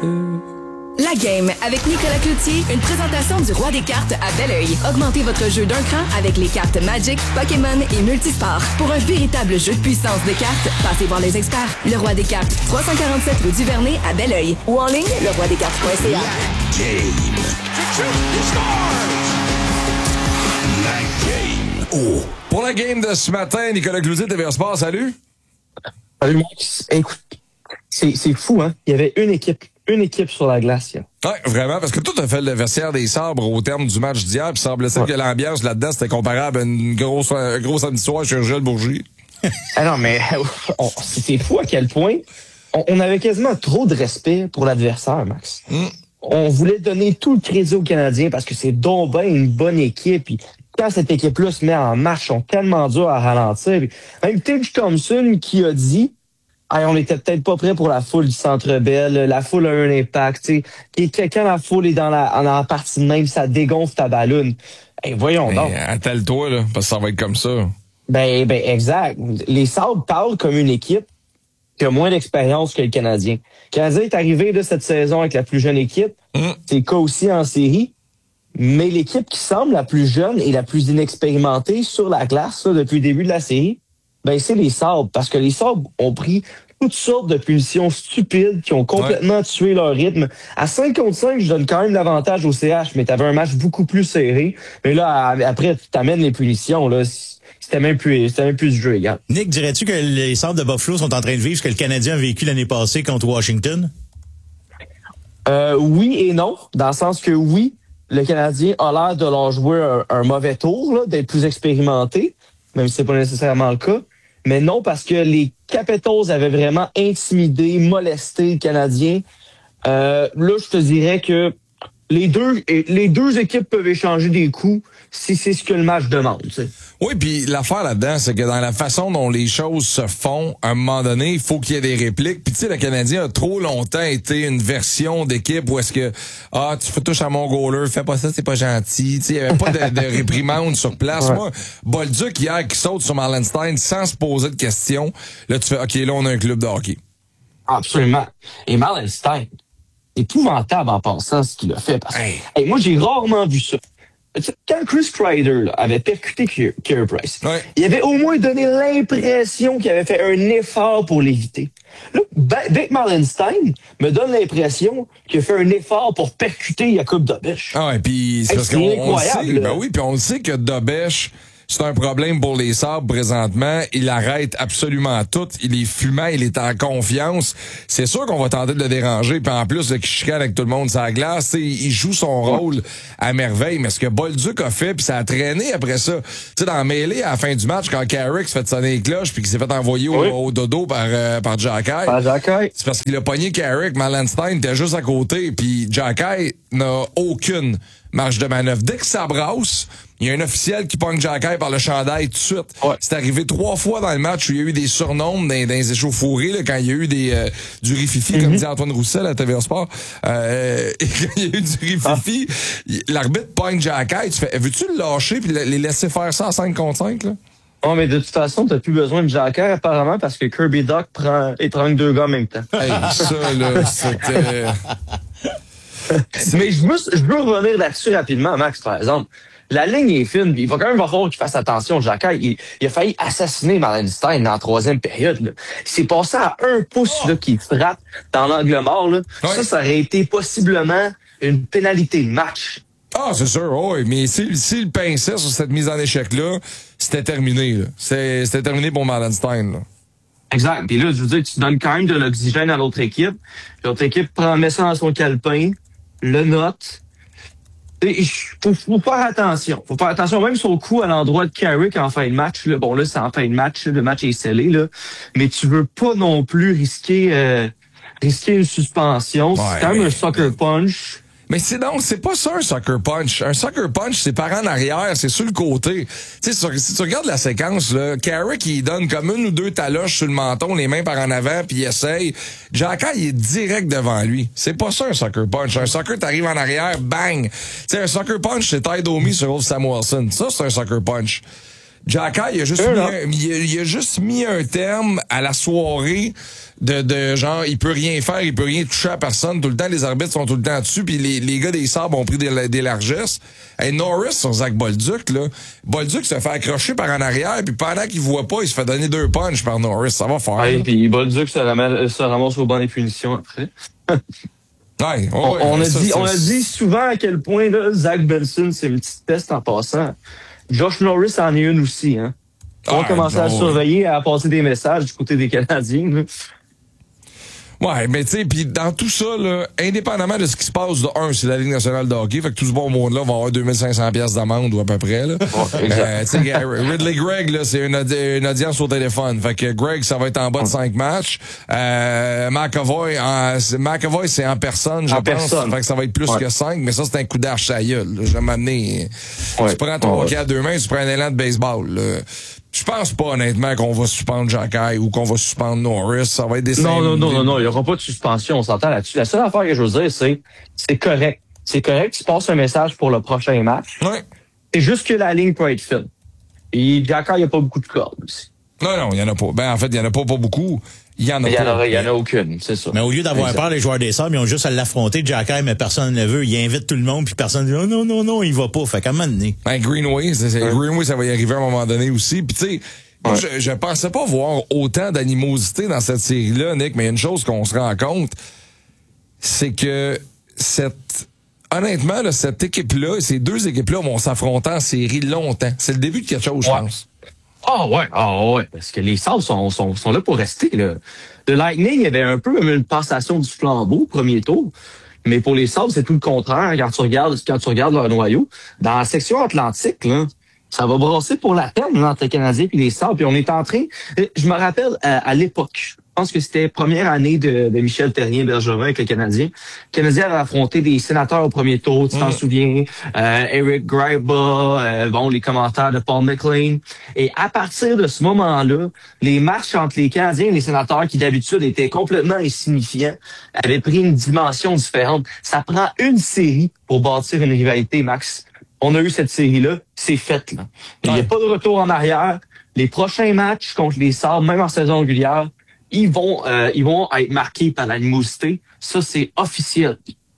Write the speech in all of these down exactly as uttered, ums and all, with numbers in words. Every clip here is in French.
La Game avec Nicolas Cloutier, une présentation du Roi des cartes à Belleuil. Augmentez votre jeu d'un cran avec les cartes Magic, Pokémon et Multisport. Pour un véritable jeu de puissance de cartes, passez voir les experts. Le Roi des cartes, trois cent quarante-sept rue du Vernet à Belleuil. Ou en ligne, le roi des cartes point c a. La Game. La Game. Oh. Pour la game de ce matin, Nicolas Cloutier, T V A Sport, salut. Salut, Max. Écoute, c'est, c'est fou, hein? Il y avait une équipe. Une équipe sur la glace, là. Oui, vraiment, parce que tout a fait le vestiaire des Sabres au terme du match d'hier, puis semble-t-il ouais. que l'ambiance là-dedans, c'était comparable à une grosse, un gros samedi soir chez Gilles Bourgie. Ah non, mais on, c'est fou à quel point on, on avait quasiment trop de respect pour l'adversaire, Max. Mm. On voulait donner tout le crédit aux Canadiens parce que c'est donc bien une bonne équipe, puis quand cette équipe-là se met en marche, ils sont tellement durs à ralentir. Puis même Tage Thompson qui a dit hey, on était peut-être pas prêt pour la foule du Centre Bell. La foule a un impact. T'sais. Et quand la foule est dans la, dans la partie de même, ça dégonfle ta balloune. Hey, voyons mais donc. Attelle-toi, là, parce que ça va être comme ça. Ben, ben exact. Les Sabres parlent comme une équipe qui a moins d'expérience que le Canadien. Le Canadien est arrivé de cette saison avec la plus jeune équipe. Mm. C'est le cas aussi en série. Mais l'équipe qui semble la plus jeune et la plus inexpérimentée sur la glace là, depuis le début de la série, ben c'est les Sabres. Parce que les Sabres ont pris toutes sortes de punitions stupides qui ont complètement ouais. tué leur rythme. À cinq contre cinq, je donne quand même l'avantage au C H, mais t'avais un match beaucoup plus serré. Mais là, après, tu t'amènes les punitions, là. C'était même plus, c'était même plus du jeu égal. Nick, dirais-tu que les Sabres de Buffalo sont en train de vivre ce que le Canadien a vécu l'année passée contre Washington? Euh, oui et non. Dans le sens que oui, le Canadien a l'air de leur jouer un, un mauvais tour, là, d'être plus expérimenté, même si c'est pas nécessairement le cas. Mais non, parce que les Capitals avaient vraiment intimidé, molesté le Canadien. Euh, là, je te dirais que les deux, les deux équipes peuvent échanger des coups si c'est ce que le match demande. T'sais. Oui, puis l'affaire là-dedans, c'est que dans la façon dont les choses se font, à un moment donné, il faut qu'il y ait des répliques. Puis tu sais, le Canadien a trop longtemps été une version d'équipe où est-ce que ah, tu fais touche à mon goaler, fais pas ça, c'est pas gentil. Tu sais, il y avait pas de, de réprimande sur place. Ouais. Moi, Bolduc hier qui saute sur Marlenstein sans se poser de questions, là tu fais OK, là on a un club de hockey. Absolument. Et Marlenstein, épouvantable en pensant ce qu'il a fait. Parce que hey. Hey, moi, j'ai rarement vu ça. Quand Chris Kreider là, avait percuté Carey Price, ouais. il avait au moins donné l'impression qu'il avait fait un effort pour l'éviter. Là, Dick Marlenstein me donne l'impression qu'il a fait un effort pour percuter Jakub Dobeš. Ah, et puis c'est hey, parce qu'on on sait, ben oui, puis on sait que Dobeš, c'est un problème pour les Sabres présentement. Il arrête absolument tout. Il est fumant, il est en confiance. C'est sûr qu'on va tenter de le déranger. Puis en plus, de qu'il chicane avec tout le monde sur la glace, il joue son rôle à merveille. Mais ce que Bolduc a fait, puis ça a traîné après ça. Tu sais, dans la mêlée, à la fin du match, quand Carrick se fait sonner les cloches puis qu'il s'est fait envoyer oui. au, au dodo par, euh, par Jacky. Par Jacky. C'est parce qu'il a pogné Carrick. Marlenstein était juste à côté. Puis Jacky n'a aucune marge de manœuvre. Dès que ça brasse, il y a un officiel qui pogne Jacky par le chandail tout de suite. Ouais. C'est arrivé trois fois dans le match où il y a eu des surnoms dans, dans les échauffourées, là, quand il y a eu des euh, du rififi, mm-hmm. comme dit Antoine Roussel à T V A Sport. Euh, et quand il y a eu du rififi, ah. l'arbitre pogne Jacky. Tu fais, veux-tu le lâcher puis les laisser faire ça à cinq contre cinq, là? Oh, mais de toute façon, t'as plus besoin de Jacky, apparemment, parce que Kirby Dach prend étrangle deux gars en même temps. Hey, ça, là, c'était... Mais je veux, je veux revenir là-dessus rapidement, Max, par exemple. La ligne est fine, puis il va quand même falloir qu'il fasse attention. Jacky, il, il a failli assassiner Marlenstein dans la troisième période. Là. Il s'est passé à un pouce là, qu'il frappe dans l'angle mort. Là. Ouais. Ça, ça aurait été possiblement une pénalité de match. Ah, c'est sûr, oui. Mais s'il si, si le pinçait sur cette mise en échec-là, c'était terminé. Là. C'est, c'était terminé pour Marlenstein. Là. Exact. Puis là, je veux dire, tu donnes quand même de l'oxygène à l'autre équipe. L'autre équipe prend, met ça dans son calepin, le note. Il faut, faut faire attention. Faut faire attention même sur le coup à l'endroit de Carrick en fin de match. Là. Bon, là, c'est en fin de match. Le match est scellé, là. Mais tu veux pas non plus risquer euh, risquer une suspension. Ouais, c'est quand même mais... un sucker punch. Mais c'est donc, c'est pas ça un sucker punch. Un sucker punch, c'est par en arrière, c'est sur le côté. Tu sais, si tu regardes la séquence, là, Carrick, il donne comme une ou deux taloches sur le menton, les mains par en avant, puis il essaye. Jacky, il est direct devant lui. C'est pas ça un sucker punch. Un sucker, t'arrives en arrière, bang! Tu sais, un sucker punch, c'est Ty Domi sur Wolf Samuelsson. Ça, c'est un sucker punch. Jacky, il a juste Euh, mis non. un, il a, il a juste mis un terme à la soirée de, de genre, il peut rien faire, il peut rien toucher à personne. Tout le temps, les arbitres sont tout le temps dessus, puis les, les gars des Sabres ont pris des, des largesses. Hey, Norris sur Zach Bolduc, là. Bolduc se fait accrocher par en arrière, puis pendant qu'il voit pas, il se fait donner deux punches par Norris. Ça va faire. Ouais, puis Bolduc se ramasse, se ramasse au banc des punitions après. Ouais, ouais, on, on, a ça, dit, c'est- on a dit souvent à quel point là, Zach Benson, c'est une petite peste en passant. Josh Norris en est une aussi. Hein. On va Ah, commencer à non. surveiller, à passer des messages du côté des Canadiens. Là. Ouais, mais tu sais, puis dans tout ça, là, indépendamment de ce qui se passe, de un, c'est la Ligue nationale de hockey, fait que tout ce bon monde-là va avoir deux mille cinq cents piastres d'amende ou à peu près. Là. Ouais, exact. Euh, tu sais, Ridley Gregg, là, c'est une, audi- une audience au téléphone. Fait que Gregg, ça va être en bas de cinq matchs. Euh, McAvoy, en, c'est- McAvoy, c'est en personne, je En pense. personne. Fait que ça va être plus Ouais. que cinq, mais ça, c'est un coup d'arche à la gueule. Là. Je vais m'amener. Ouais. Tu prends ton Ouais. hockey à deux mains, tu prends un élan de baseball. Là. Je pense pas, honnêtement, qu'on va suspendre Jacky ou qu'on va suspendre Norris. Ça va être des Non, non, non, des- non, non, il n'y aura pas de suspension, on s'entend là-dessus. La seule affaire que je veux dire, c'est c'est correct. C'est correct, tu passes un message pour le prochain match. Ouais. C'est juste que la ligne peut être fine. Et Jacky, il n'y a pas beaucoup de cordes aussi. Non, non, il y en a pas. Ben, en fait, il y en a pas, pas beaucoup. Il y en a Il n'y en, pas. aura- il y en a aucune, c'est ça. Mais au lieu d'avoir Exact. peur, les joueurs des Sabres, ils ont juste à l'affronter, Jacky, mais personne ne le veut. Il invite tout le monde, puis personne dit, oh, non, non, non, il va pas. Fait qu'à un moment donné. Ben, Greenway, c'est, c'est- Greenway, ça va y arriver à un moment donné aussi. Puis tu sais, moi, Ouais. je, je pensais pas voir autant d'animosité dans cette série-là, Nick, mais il y a une chose qu'on se rend compte, c'est que cette... Honnêtement, là, cette équipe-là, ces deux équipes-là vont s'affronter en série longtemps. C'est le début de quelque chose, je Ouais. pense. Ah ouais, ah ouais, parce que les Sabres sont, sont, sont là pour rester. Là. Le Lightning avait un peu une passation du flambeau au premier tour, mais pour les Sabres, c'est tout le contraire quand tu regardes quand tu regardes leur noyau. Dans la section Atlantique, là, ça va brasser pour la peine là, entre les Canadiens et les Sabres. Puis on est en train... Je me rappelle à, à l'époque, je pense que c'était première année de, de Michel Terrien-Bergevin avec les Canadiens. Les Canadiens avaient affronté des sénateurs au premier tour, tu t'en souviens. Euh, Eric Greiba, euh, bon, les commentaires de Paul McLean. Et à partir de ce moment-là, les matchs entre les Canadiens et les sénateurs, qui d'habitude étaient complètement insignifiants, avaient pris une dimension différente. Ça prend une série pour bâtir une rivalité, Max. On a eu cette série-là, c'est fait, là. Il n'y a Ouais. pas de retour en arrière. Les prochains matchs contre les Sabres, même en saison régulière, ils vont, euh, ils vont être marqués par l'animosité. Ça, c'est officiel.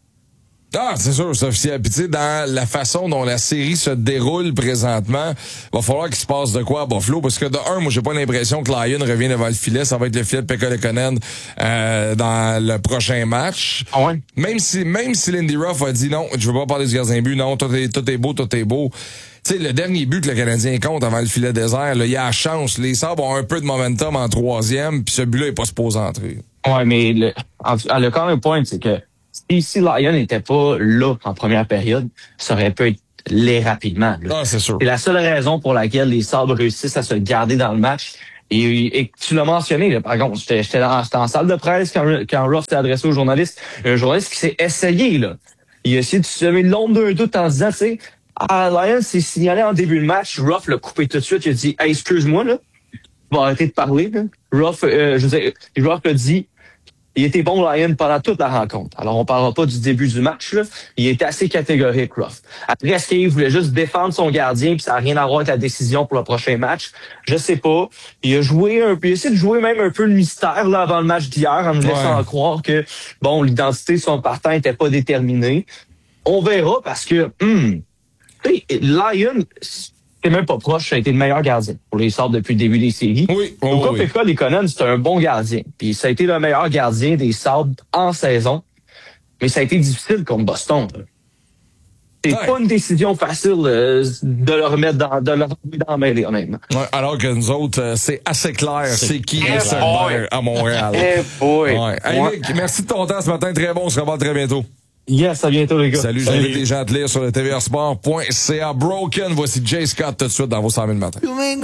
Ah, c'est sûr, c'est officiel. Puis tu sais, dans la façon dont la série se déroule présentement, va falloir qu'il se passe de quoi à Buffalo, parce que de un, moi j'ai pas l'impression que Lion revient devant le filet. Ça va être le filet de Pekka Lekonen euh, dans le prochain match. Ah ouais? Même si même si Lindy Ruff a dit non, je veux pas parler du gardien de but, non, tout est, tout est beau, tout est beau. Tu sais, le dernier but que le Canadien compte avant le filet désert, là, il y a la chance. Les Sabres ont un peu de momentum en troisième, puis ce but-là est pas supposé entrer. Ouais, mais le, en, le quand même point, c'est que si, si Lion n'était pas là en première période, ça aurait pu être laid rapidement. Là. Ah, c'est sûr. C'est la seule raison pour laquelle les Sabres réussissent à se garder dans le match. Et, et tu l'as mentionné, là, par contre, j'étais, j'étais, dans, j'étais en salle de presse quand, quand Ruff s'est adressé aux journalistes. Un journaliste qui s'est essayé, là. Il a essayé de semer l'ombre d'un doute en disant, tu sais, ah, Lion s'est signalé en début de match. Ruff l'a coupé tout de suite. Il a dit, hey, excuse-moi, là. Tu vas arrêter de parler, là. Ruff, euh, je veux dire, Ruff a dit, il était bon, Lion, pendant toute la rencontre. Alors, on parlera pas du début du match, là. Il était assez catégorique, Ruff. Après, est-ce qu'il voulait juste défendre son gardien puis ça n'a rien à voir avec la décision pour le prochain match? Je sais pas. Il a joué un peu, il a essayé de jouer même un peu le mystère, là, avant le match d'hier, en nous laissant Ouais. croire que, bon, l'identité de son partant était pas déterminée. On verra parce que, hum, tu sais, Lion, c'est même pas proche, ça a été le meilleur gardien pour les Sabres depuis le début des séries. Oui, oui, Au cas oui. Pekka Lekonen, c'est un bon gardien. Puis ça a été le meilleur gardien des Sabres en saison. Mais ça a été difficile contre Boston. là. C'est Ouais. pas une décision facile euh, de le remettre dans, de le remettre dans la mêlée, honnêtement. Ouais, alors que nous autres, euh, c'est assez clair, c'est qui est clair. Cerber à Montréal. Eh boy! Ouais. Hey, Ouais. Nick, merci de ton temps ce matin, très bon, on se revoit très bientôt. Yes, à bientôt les gars. Salut, j'invite les gens à te lire sur le T V R sport point C A. Broken, voici Jay Scott tout de suite dans vos cent mille matins.